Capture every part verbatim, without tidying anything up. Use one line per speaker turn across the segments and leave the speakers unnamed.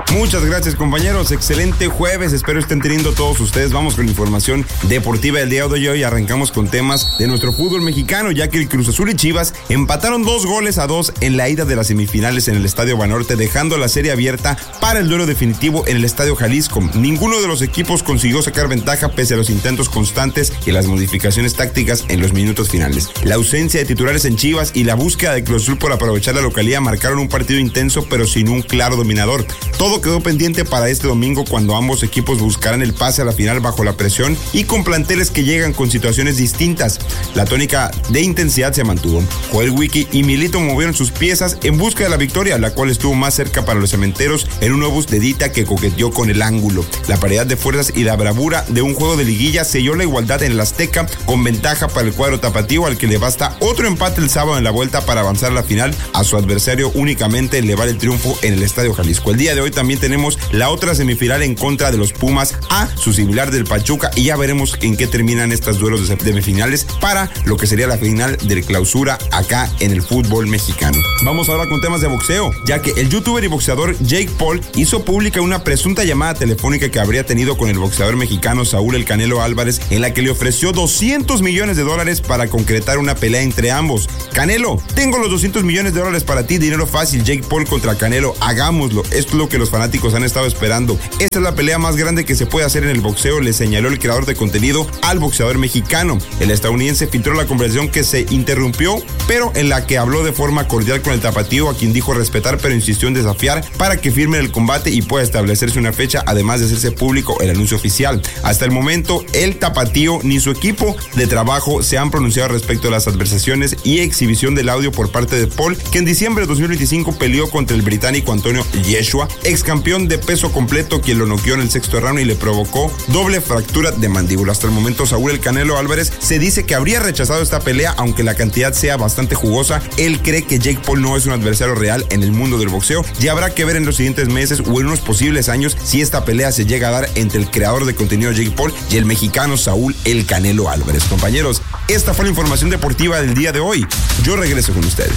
Muchas gracias, compañeros. Excelente jueves. Espero estén teniendo todos ustedes. Vamos con la información deportiva del día de hoy. Arrancamos con temas de nuestro fútbol mexicano, ya que el Cruz Azul y Chivas empataron dos goles a dos en la ida de las semifinales en el Estadio Banorte, dejando la serie abierta para el duelo definitivo en el Estadio Jalisco. Ninguno de los equipos consiguió sacar ventaja pese a los intentos constantes y las modificaciones tácticas en los minutos finales. La ausencia de titulares en Chivas y la búsqueda de Cruz Azul por aprovechar la localía marcaron un partido intenso pero sin un claro dominador. Todo quedó pendiente para este domingo, cuando ambos equipos buscarán el pase a la final bajo la presión y con planteles que llegan con situaciones distintas. La tónica de intensidad se mantuvo. Joel Wiki y Milito movieron sus piezas en busca de la victoria, la cual estuvo más cerca para los cementeros en un obús de Dita que coqueteó con el ángulo. La paridad de fuerzas y la bravura de un juego de liguilla selló la igualdad en el Azteca, con ventaja para el cuadro tapatío, al que le basta otro empate el sábado en la vuelta para avanzar a la final. A su adversario únicamente elevar el triunfo en el Estadio Jalisco. El día de hoy también tenemos la otra semifinal en contra de los Pumas a su similar del Pachuca, y ya veremos en qué terminan estos duelos de semifinales para lo que sería la final del Clausura acá en el fútbol mexicano. Vamos ahora con temas de boxeo, ya que el youtuber y boxeador Jake Paul hizo pública una presunta llamada telefónica que habría tenido con el boxeador mexicano Saúl El Canelo Álvarez, en la que le ofreció doscientos millones de dólares para concretar una pelea entre ambos. Canelo, tengo los doscientos millones de dólares para ti, dinero fácil. Jake Paul contra Canelo, hagámoslo. Esto es lo que los fanáticos han estado esperando. Esta es la pelea más grande que se puede hacer en el boxeo, le señaló el creador de contenido al boxeador mexicano. El estadounidense filtró la conversación que se interrumpió, pero en la que habló de forma cordial con el tapatío, a quien dijo respetar, pero insistió en desafiar para que firmen el combate y pueda establecerse una fecha, además de hacerse público el anuncio oficial. Hasta el momento, el tapatío ni su equipo de trabajo se han pronunciado respecto a las adversaciones y exhibición del audio por parte de Paul, que en diciembre de dos mil veinticinco peleó contra el británico Antonio Joshua, ex campeón de peso completo, quien lo noqueó en el sexto round y le provocó doble fractura de mandíbula. Hasta el momento, Saúl El Canelo Álvarez se dice que habría rechazado esta pelea, aunque la cantidad sea bastante jugosa. Él cree que Jake Paul no es un adversario real en el mundo del boxeo, y habrá que ver en los siguientes meses o en unos posibles años si esta pelea se llega a dar entre el creador de contenido Jake Paul y el mexicano Saúl El Canelo Álvarez. Compañeros, esta fue la información deportiva del día de hoy. Yo regreso con ustedes.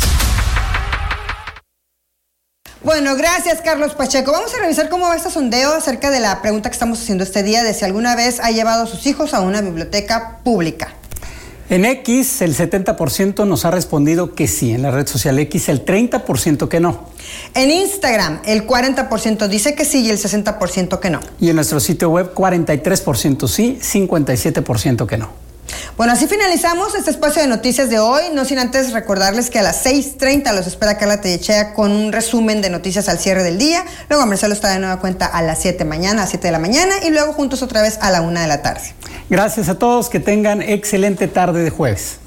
Bueno, gracias, Carlos Pacheco. Vamos a revisar cómo va este sondeo acerca de la pregunta que estamos haciendo este día, de si alguna vez ha llevado a sus hijos a una biblioteca pública.
En X, el setenta por ciento nos ha respondido que sí. En la red social X, el treinta por ciento que no.
En Instagram, el cuarenta por ciento dice que sí y el sesenta por ciento que no.
Y en nuestro sitio web, cuarenta y tres por ciento sí, cincuenta y siete por ciento que no.
Bueno, así finalizamos este espacio de noticias de hoy, no sin antes recordarles que a las seis treinta los espera Carla Tellechea con un resumen de noticias al cierre del día. Luego Marcelo está de nueva cuenta a las siete mañana, a siete de la mañana, y luego juntos otra vez a la una de la tarde.
Gracias a todos, que tengan excelente tarde de jueves.